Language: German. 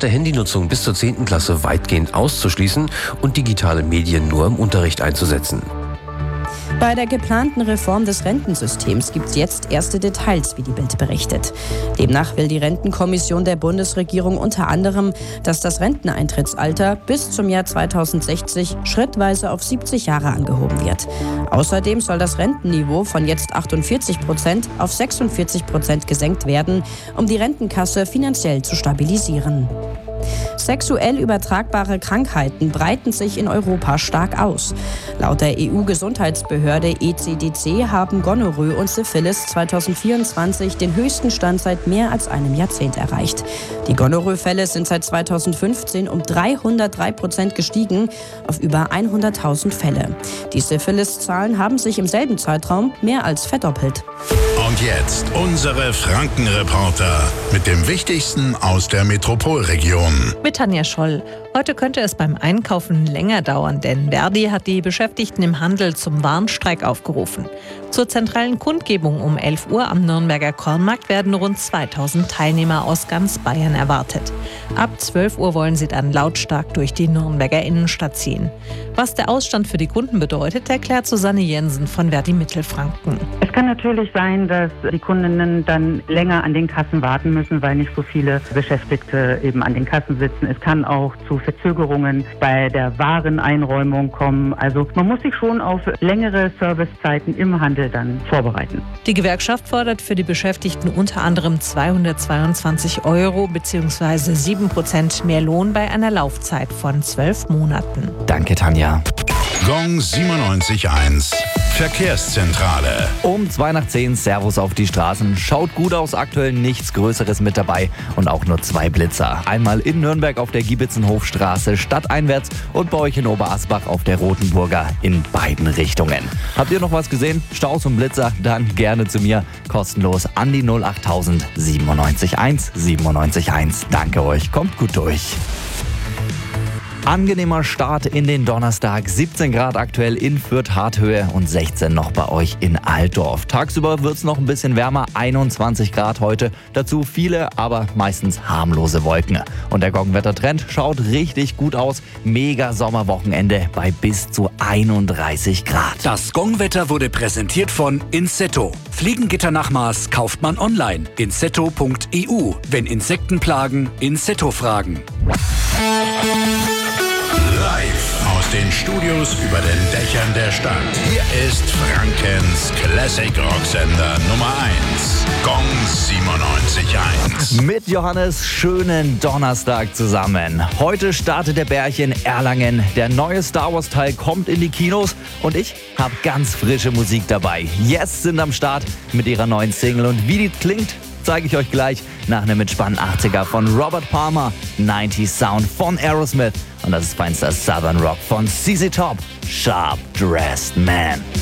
private Handynutzung bis zur 10. Klasse weitgehend auszuschließen und digitale Medien nur im Unterricht einzusetzen. Bei der geplanten Reform des Rentensystems gibt es jetzt erste Details, wie die Bild berichtet. Demnach will die Rentenkommission der Bundesregierung unter anderem, dass das Renteneintrittsalter bis zum Jahr 2060 schrittweise auf 70 Jahre angehoben wird. Außerdem soll das Rentenniveau von jetzt 48% auf 46% gesenkt werden, um die Rentenkasse finanziell zu stabilisieren. Sexuell übertragbare Krankheiten breiten sich in Europa stark aus. Laut der EU-Gesundheitsbehörde ECDC haben Gonorrhoe und Syphilis 2024 den höchsten Stand seit mehr als einem Jahrzehnt erreicht. Die Gonorrhoe-Fälle sind seit 2015 um 303% gestiegen auf über 100.000 Fälle. Die Syphilis-Zahlen haben sich im selben Zeitraum mehr als verdoppelt. Und jetzt unsere Franken-Reporter mit dem Wichtigsten aus der Metropolregion. Mit Tanja Scholl. Heute könnte es beim Einkaufen länger dauern, denn Verdi hat die Beschäftigten im Handel zum Warnstreik aufgerufen. Zur zentralen Kundgebung um 11 Uhr am Nürnberger Kornmarkt werden rund 2000 Teilnehmer aus ganz Bayern erwartet. Ab 12 Uhr wollen sie dann lautstark durch die Nürnberger Innenstadt ziehen. Was der Ausstand für die Kunden bedeutet, erklärt Susanne Jensen von Verdi Mittelfranken. Es kann natürlich sein, dass die Kundinnen dann länger an den Kassen warten müssen, weil nicht so viele Beschäftigte eben an den Kassen sitzen. Es kann auch zu Verzögerungen bei der Wareneinräumung kommen. Also man muss sich schon auf längere Servicezeiten im Handel dann vorbereiten. Die Gewerkschaft fordert für die Beschäftigten unter anderem 222 € bzw. 7% mehr Lohn bei einer Laufzeit von 12 Monaten. Danke, Tanja. Gong 97.1 Verkehrszentrale. Um 9:02, Servus auf die Straßen. Schaut gut aus, aktuell nichts Größeres mit dabei und auch nur 2 Blitzer. Einmal in Nürnberg auf der Giebitzenhofstraße stadteinwärts und bei euch in Oberasbach auf der Rotenburger in beiden Richtungen. Habt ihr noch was gesehen? Staus und Blitzer? Dann gerne zu mir. Kostenlos an die 08000 971 971. Danke euch, kommt gut durch. Angenehmer Start in den Donnerstag. 17 Grad aktuell in Fürth-Harthöhe und 16 noch bei euch in Altdorf. Tagsüber wird es noch ein bisschen wärmer, 21 Grad heute. Dazu viele, aber meistens harmlose Wolken. Und der Gong-Wettertrend schaut richtig gut aus. Mega Sommerwochenende bei bis zu 31 Grad. Das Gong-Wetter wurde präsentiert von Insetto. Fliegengitternachmaß kauft man online. Insetto.eu. Wenn Insekten plagen, Insetto fragen. Live aus den Studios über den Dächern der Stadt. Hier ist Frankens Classic Rocksender Nummer 1. Gong 97.1. Mit Johannes schönen Donnerstag zusammen. Heute startet der Berg in Erlangen. Der neue Star Wars Teil kommt in die Kinos und ich habe ganz frische Musik dabei. Yes sind am Start mit ihrer neuen Single und wie die klingt, zeige ich euch gleich nach einem entspannten 80er von Robert Palmer, 90s Sound von Aerosmith und das ist feinster Southern Rock von ZZ Top, Sharp Dressed Man.